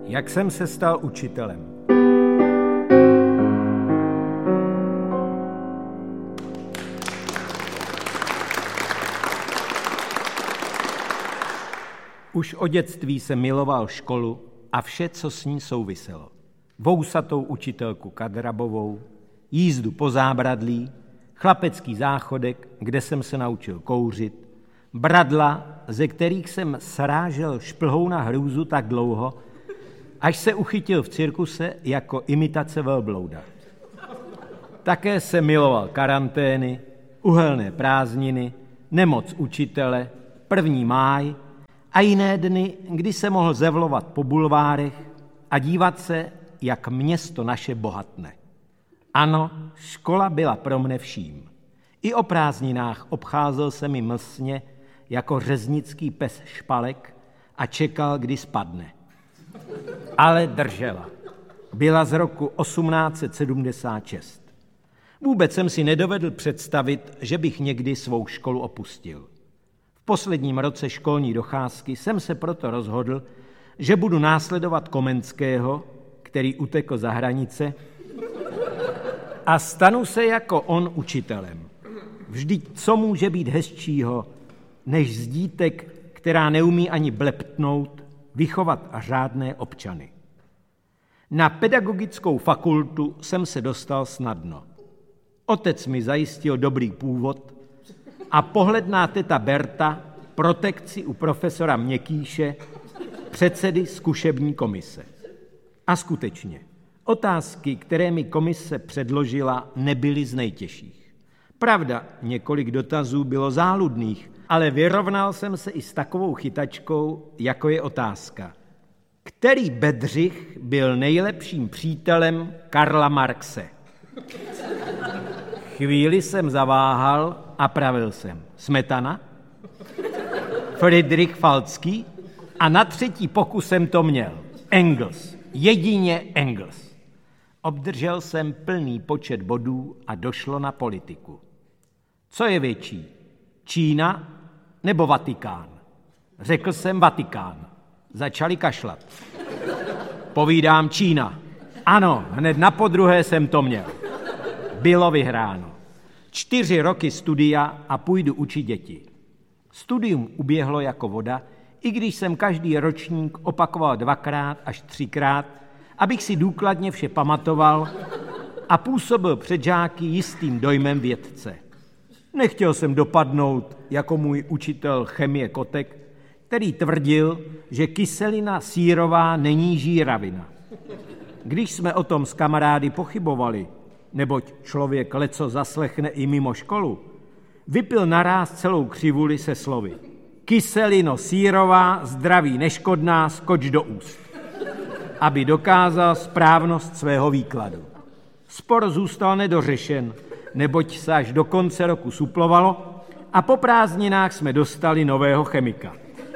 Jak jsem se stal učitelem? Už od dětství jsem miloval školu a vše, co s ní souviselo. Vousatou učitelku Kadrabovou, jízdu po zábradlí, chlapecký záchodek, kde jsem se naučil kouřit, bradla, ze kterých jsem srážel šplhou na hrůzu tak dlouho, až se uchytil v cirkuse jako imitace velblouda. Také jsem miloval karantény, uhelné prázdniny, nemoc učitele, 1. máj a jiné dny, kdy se mohl zevlovat po bulvárech a dívat se, jak město naše bohatne. Ano, škola byla pro mne vším. I o prázdninách obcházel se mi mlsně jako řeznický pes Špalek a čekal, kdy spadne. Ale držela. Byla z roku 1876. Vůbec jsem si nedovedl představit, že bych někdy svou školu opustil. V posledním roce školní docházky jsem se proto rozhodl, že budu následovat Komenského, který utekl za hranice, a stanu se jako on učitelem. Vždyť co může být hezčího, než z dítek, která neumí ani bleptnout, vychovat řádné občany. Na pedagogickou fakultu jsem se dostal snadno. Otec mi zajistil dobrý původ a pohledná teta Berta protekci u profesora Měkýše, předsedy zkušební komise. A skutečně, otázky, které mi komise předložila, nebyly z nejtěžších. Pravda, několik dotazů bylo záludných, ale vyrovnal jsem se i s takovou chytačkou, jako je otázka. Který Bedřich byl nejlepším přítelem Karla Marxe? Chvíli jsem zaváhal a pravil jsem. Smetana? Friedrich Falcký? A na 3. pokus jsem to měl. Engels. Jedině Engels. Obdržel jsem plný počet bodů a došlo na politiku. Co je větší? Čína nebo Vatikán? Řekl jsem Vatikán. Začali kašlat. Povídám Čína. Ano, hned na podruhé jsem to měl. Bylo vyhráno. 4 roky studia a půjdu učit děti. Studium uběhlo jako voda, i když jsem každý ročník opakoval 2krát až 3krát, abych si důkladně vše pamatoval a působil před žáky jistým dojmem vědce. Nechtěl jsem dopadnout jako můj učitel chemie Kotek, který tvrdil, že kyselina sírová není žíravina. Když jsme o tom s kamarády pochybovali, neboť člověk leco zaslechne i mimo školu, vypil naráz celou křivuli se slovy: kyselino sírová, zdraví neškodná, skoč do úst, aby dokázal správnost svého výkladu. Spor zůstal nedořešen, neboť se až do konce roku suplovalo a po prázdninách jsme dostali nového chemika.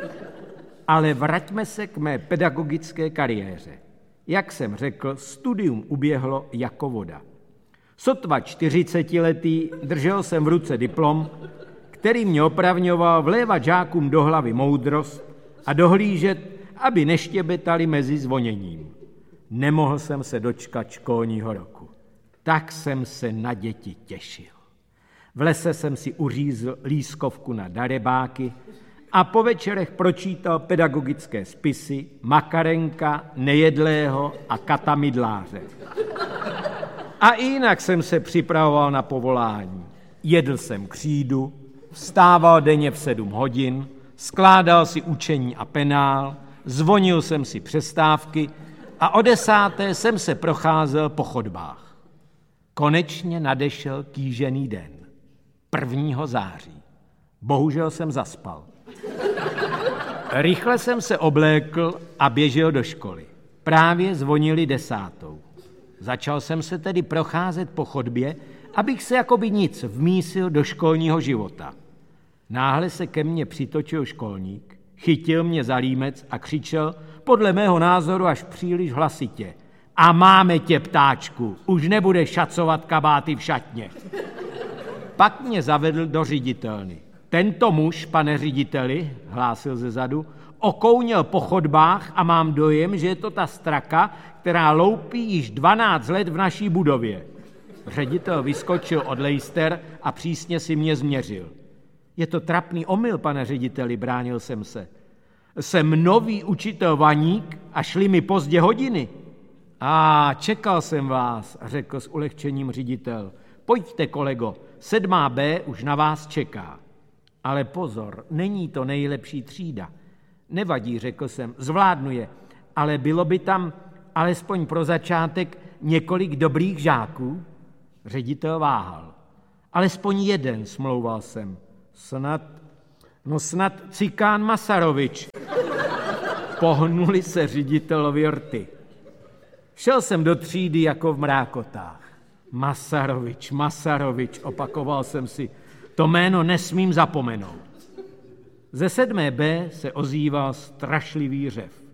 Ale vraťme se k mé pedagogické kariéře. Jak jsem řekl, studium uběhlo jako voda. Sotva 40letý držel jsem v ruce diplom, který mě opravňoval vlévat žákům do hlavy moudrost a dohlížet, aby neštěbetali mezi zvoněním. Nemohl jsem se dočkat školního roku. Tak jsem se na děti těšil. V lese jsem si uřízl lískovku na darebáky a po večerech pročítal pedagogické spisy Makarenka, Nejedlého a Kata Mydláře. A i jinak jsem se připravoval na povolání. Jedl jsem křídu, vstával denně v 7 hodin, skládal si učení a penál, zvonil jsem si přestávky a o 10. jsem se procházel po chodbách. Konečně nadešel kýžený den, 1. září. Bohužel jsem zaspal. Rychle jsem se oblékl a běžel do školy. Právě zvonili 10. Začal jsem se tedy procházet po chodbě, abych se jakoby nic vmísil do školního života. Náhle se ke mně přitočil školník, chytil mě za límec a křičel, podle mého názoru až příliš hlasitě: A máme tě, ptáčku, už nebudeš šacovat kabáty v šatně. Pak mě zavedl do ředitelny. Tento muž, pane řediteli, hlásil zezadu, Okounil po chodbách a mám dojem, že je to ta straka, která loupí již 12 let v naší budově. Ředitel vyskočil od lejster a přísně si mě změřil. Je to trapný omyl, pane řediteli, bránil jsem se. Jsem nový učitel Vaník a šli mi pozdě hodiny. Čekal jsem vás, řekl s ulehčením ředitel. Pojďte, kolego, 7B už na vás čeká. Ale pozor, není to nejlepší třída. Nevadí, řekl jsem, zvládnu je, ale bylo by tam alespoň pro začátek několik dobrých žáků? Ředitel váhal. Alespoň jeden, smlouval jsem. Snad Cikán Masarovič. Pohnuli se ředitelovi rty. Šel jsem do třídy jako v mrákotách. Masarovič, opakoval jsem si. To jméno nesmím zapomenout. Ze 7B se ozýval strašlivý řev.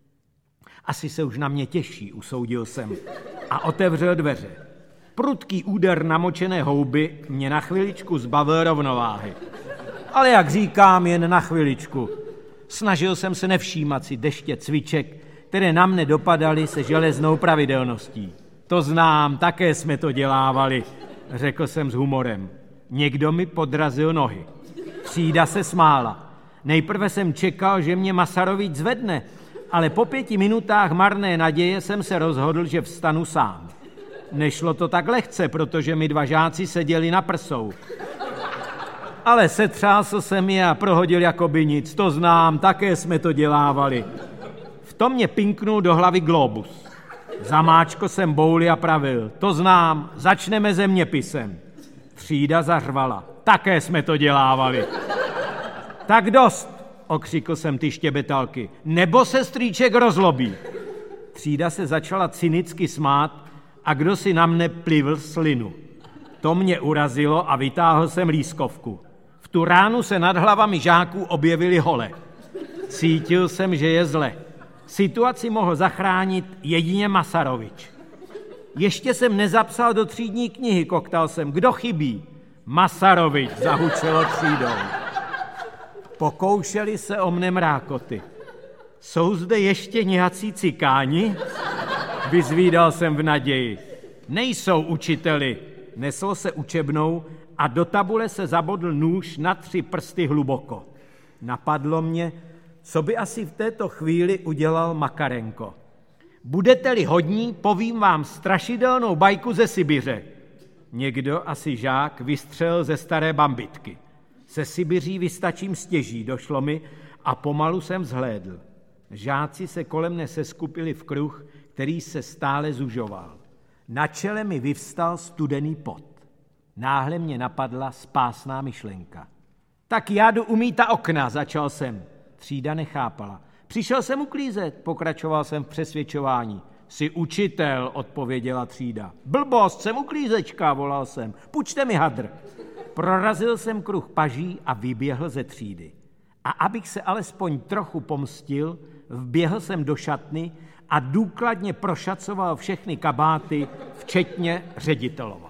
Asi se už na mě těší, usoudil jsem a otevřel dveře. Prudký úder namočené houby mě na chviličku zbavil rovnováhy. Ale jak říkám, jen na chviličku. Snažil jsem se nevšímat si deště cviček, které na mne dopadaly se železnou pravidelností. To znám, také jsme to dělávali, řekl jsem s humorem. Někdo mi podrazil nohy. Třída se smála. Nejprve jsem čekal, že mě Masarovič zvedne, ale po 5 minutách marné naděje jsem se rozhodl, že vstanu sám. Nešlo to tak lehce, protože mi 2 žáci seděli na prsou. Ale setřásl jsem je a prohodil jakoby nic. To znám, také jsme to dělávali. V tom mě pinknul do hlavy globus. Zamáčko jsem bouli a pravil. To znám, začneme zeměpisem. Třída zařvala. Také jsme to dělávali. Tak dost, okřikl jsem ty štěbetalky, nebo se strýček rozlobí. Třída se začala cynicky smát a kdo si na mne plivl slinu. To mě urazilo a vytáhl jsem lískovku. V tu ránu se nad hlavami žáků objevily hole. Cítil jsem, že je zle. Situaci mohl zachránit jedině Masarovič. Ještě jsem nezapsal do třídní knihy, koktal jsem. Kdo chybí? Masarovič, zahučelo třídou. Pokoušeli se o mne mrákoty. Jsou zde ještě nějací cikáni? Vyzvídal jsem v naději. Nejsou, učiteli. Nesl se učebnou a do tabule se zabodl nůž na 3 prsty hluboko. Napadlo mě, co by asi v této chvíli udělal Makarenko. Budete-li hodní, povím vám strašidelnou bajku ze Sibiře. Někdo, asi žák, vystřelil ze staré bambitky. Se Sibiří vystačím stěží, došlo mi a pomalu jsem vzhlédl. Žáci se kolem mne seskupili v kruh, který se stále zužoval. Na čele mi vyvstal studený pot. Náhle mě napadla spásná myšlenka. Tak já jdu umýt okna, začal jsem. Třída nechápala. Přišel jsem uklízet, pokračoval jsem v přesvědčování. Jsi učitel, odpověděla třída. Blbost, jsem uklízečka, volal jsem. Půjčte mi hadr. Prorazil jsem kruh paží a vyběhl ze třídy. A abych se alespoň trochu pomstil, vběhl jsem do šatny a důkladně prošacoval všechny kabáty, včetně ředitelova.